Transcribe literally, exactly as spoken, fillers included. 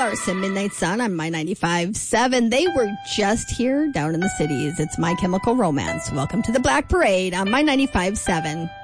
Mars and Midnight Sun on My ninety-five point seven. They were just here down in the cities. It's My Chemical Romance. Welcome to the Black Parade on My ninety-five point seven.